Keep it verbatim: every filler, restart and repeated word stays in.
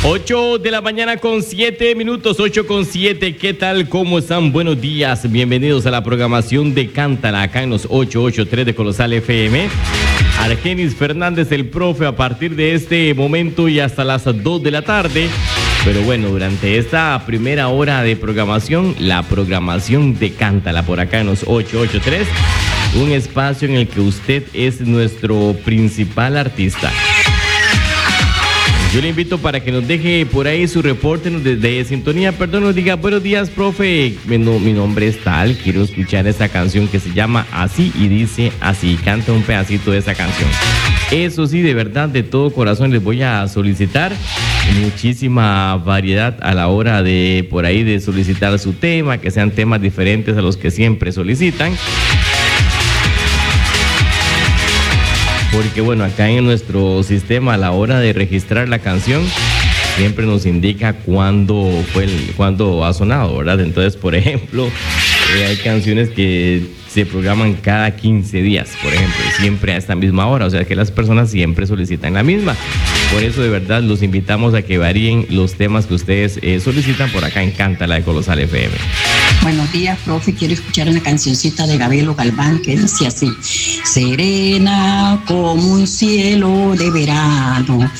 ocho de la mañana con siete minutos, ocho con siete. ¿Qué tal? ¿Cómo están? Buenos días. Bienvenidos a la programación de Cántala, acá en los ochocientos ochenta y tres de Colosal F M. Argenis Fernández, el profe, a partir de este momento y hasta las dos de la tarde. Pero bueno, durante esta primera hora de programación, la programación de Cántala por acá en los ochocientos ochenta y tres. Un espacio en el que usted es nuestro principal artista. Yo le invito para que nos deje por ahí su reporte desde sintonía. Perdón, nos diga, buenos días, profe. Mi, no, mi nombre es tal. Quiero escuchar esta canción que se llama Así y dice así. Canta un pedacito de esa canción. Eso sí, de verdad, de todo corazón les voy a solicitar muchísima variedad a la hora de por ahí de solicitar su tema, que sean temas diferentes a los que siempre solicitan. Porque bueno, acá en nuestro sistema a la hora de registrar la canción siempre nos indica cuándo fue el, cuándo ha sonado, ¿verdad? Entonces, por ejemplo, eh, hay canciones que se programan cada quince días, por ejemplo, siempre a esta misma hora, o sea que las personas siempre solicitan la misma. Por eso de verdad los invitamos a que varíen los temas que ustedes eh, solicitan por acá en Cántala de Colosal F M. Buenos días, profe. Quiero escuchar una cancioncita de Gabrielo Galván que dice así: serena como un cielo de verano,